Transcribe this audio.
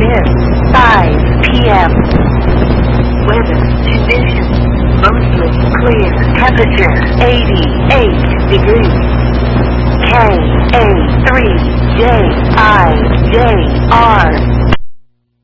begin 5 p.m. Weather conditions mostly clear. Temperature 88 degrees. KA3JIJR